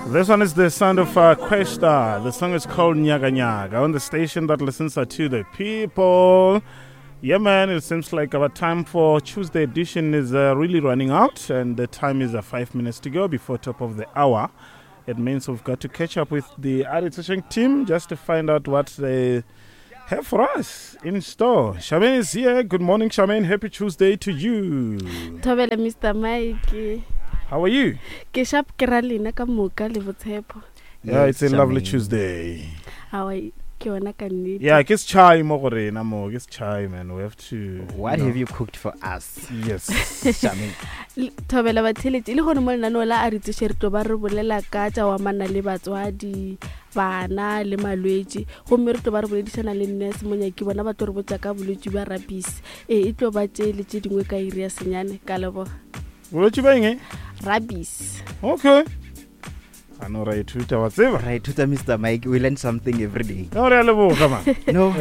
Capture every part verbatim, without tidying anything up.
This one is the sound of uh, Questa. The song is called Nyaga Nyaga on the station that listens to the people. Yeah, man, it seems like our time for Tuesday edition is uh, really running out, and the time is uh, five minutes to go before top of the hour. It means we've got to catch up with the Aritsasheng team just to find out what they have for us in store. Charmaine is here. Good morning, Charmaine. Happy Tuesday to you. Thobela Mister Mike. How are you? Ke sharp ke ralina ka moka le botshepo. Yeah, it's a lovely Tuesday. How are you? Yeah, I guess chai mo gore na mo. Guess chai, man. We have to. What you know. have you cooked for us? Yes. Charmaine. Thobela batheletsi ile gone mo lena no la Aritsasheng to ba re bolela ka tsa wa mana le batswadi bana le malwetse go mme to ba re boledisana le nurse monyaki bona ba tore botsa ka bolwetse ba rabies e e tlo ba tsele tse dingwe ka iri ya senyane ka lebo bolwetse ba eng? Rabies. Okay. I know right to what's ever. Right to Mister Mike, we learn something every day. No, really, come on. No.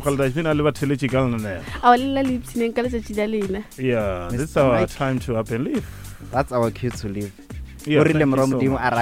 Yeah, this is our time to up and leave. That's our cue to leave. Yeah, thank you so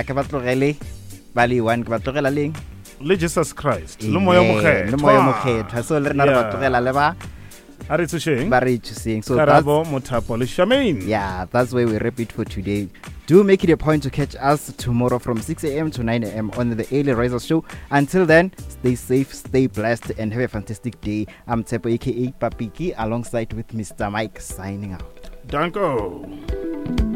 much. Le Jesus Christ. Le moya mokgetho. So le rena re batlogela le ba Aritsasheng. Ba re tshotseng. So Karabo Mothapo le Charmaine. Yeah, that's where we wrap it for today. Do make it a point to catch us tomorrow from six a.m. to nine a.m. on the Early Risers Show. Until then, stay safe, stay blessed, and have a fantastic day. I'm Tsepo, aka Papiki, alongside with Mister Mike, signing out. Danko.